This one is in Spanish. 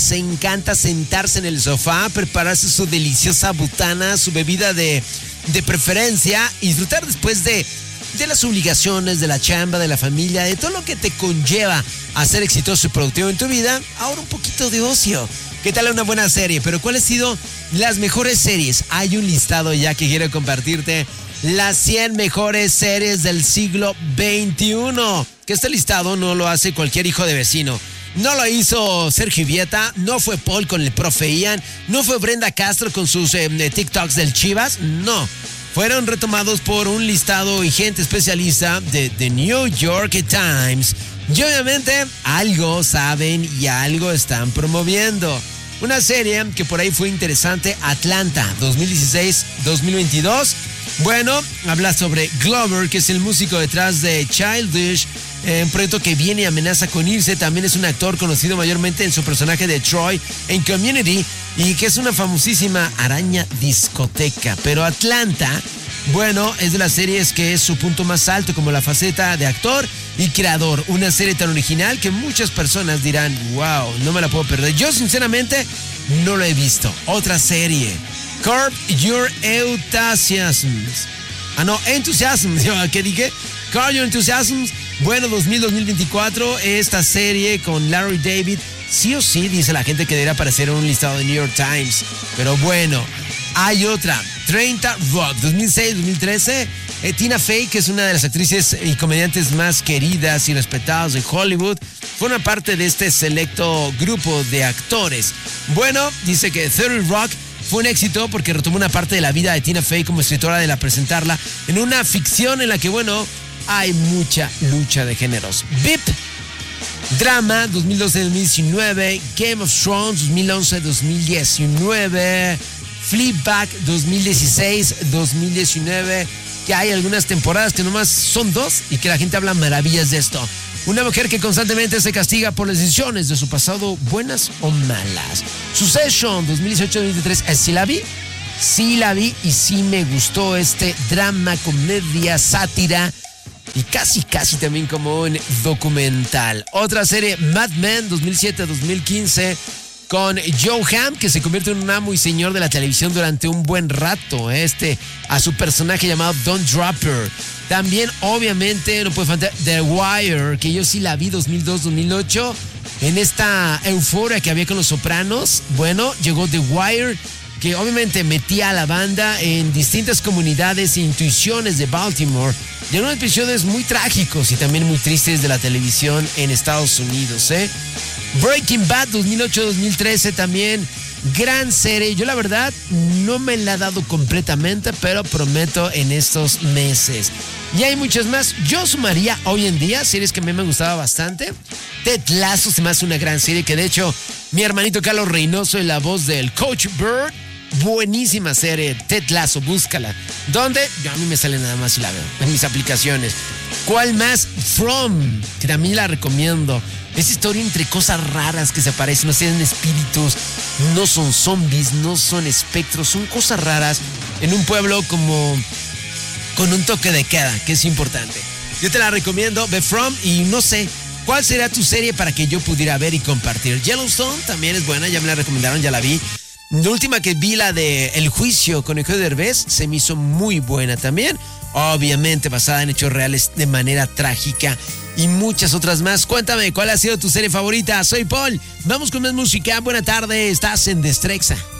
les encanta sentarse en el sofá, prepararse su deliciosa botana, su bebida de preferencia y disfrutar después de las obligaciones, de la chamba, de la familia, de todo lo que te conlleva a ser exitoso y productivo en tu vida. Ahora un poquito de ocio. ¿Qué tal una buena serie? Pero ¿cuáles han sido las mejores series? Hay un listado ya que quiero compartirte. Las 100 mejores series del siglo XXI. Que este listado no lo hace cualquier hijo de vecino. No lo hizo Sergio Vieta, no fue Paul con el profe Ian, no fue Brenda Castro con sus TikToks del Chivas, no. Fueron retomados por un listado y gente especialista de The New York Times. Y obviamente algo saben y algo están promoviendo. Una serie que por ahí fue interesante, Atlanta, 2016-2022. Bueno, habla sobre Glover, que es el músico detrás de Childish, un proyecto que viene y amenaza con irse. También es un actor conocido mayormente en su personaje de Troy en Community y que es una famosísima araña discoteca. Pero Atlanta, bueno, es de las series que es su punto más alto como la faceta de actor y creador. Una serie tan original que muchas personas dirán, wow, no me la puedo perder. Yo sinceramente no lo he visto. Otra serie, Curb Your Enthusiasm. Enthusiasm. ¿Qué dije? Curb Your Enthusiasm. Bueno, 2024, esta serie con Larry David, sí o sí, dice la gente que debería aparecer en un listado de New York Times. Pero bueno, hay otra, 30 Rock, 2006-2013. Tina Fey, que es una de las actrices y comediantes más queridas y respetadas de Hollywood, forma parte de este selecto grupo de actores. Bueno, dice que 30 Rock fue un éxito porque retomó una parte de la vida de Tina Fey como escritora de la presentarla en una ficción en la que, bueno, hay mucha lucha de géneros. VIP, drama, 2012-2019. Game of Thrones, 2011-2019. Fleabag, 2016-2019. Que hay algunas temporadas que nomás son 2 y que la gente habla maravillas de esto. Una mujer que constantemente se castiga por las decisiones de su pasado, buenas o malas. Succession, 2018-2023. ¿Sí la vi? Sí la vi y sí me gustó este drama, comedia, sátira y casi también como un documental. Otra serie, Mad Men, 2007-2015, con Joe Hamm, que se convierte en un amo y señor de la televisión durante un buen rato. A su personaje llamado Don Draper. También, obviamente, no puede faltar The Wire, que yo sí la vi 2002-2008. En esta euforia que había con Los Sopranos, bueno, llegó The Wire, que obviamente metía a la banda en distintas comunidades e intuiciones de Baltimore. Y en unos episodios muy trágicos y también muy tristes de la televisión en Estados Unidos, Breaking Bad, 2008-2013 también. Gran serie. Yo la verdad no me la he dado completamente, pero prometo en estos meses. Y hay muchas más. Yo sumaría hoy en día series que a mí me gustaba bastante. Ted Lasso se me hace una gran serie que de hecho mi hermanito Carlos Reynoso es la voz del Coach Bird. Buenísima serie, Ted Lasso, búscala. ¿Dónde? Yo a mí me sale nada más y la veo en mis aplicaciones. ¿Cuál más? From, que también la recomiendo. Es historia entre cosas raras que se aparecen, no sean espíritus, no son zombies, no son espectros, son cosas raras en un pueblo como con un toque de queda, que es importante. Yo te la recomiendo, The From, y no sé, ¿cuál será tu serie para que yo pudiera ver y compartir? Yellowstone también es buena, ya me la recomendaron, ya la vi. La última que vi, la de El Juicio con Eugenio Derbez, se me hizo muy buena también. Obviamente basada en hechos reales de manera trágica y muchas otras más. Cuéntame, ¿cuál ha sido tu serie favorita? Soy Paul, vamos con más música. Buena tarde, estás en Destrexa.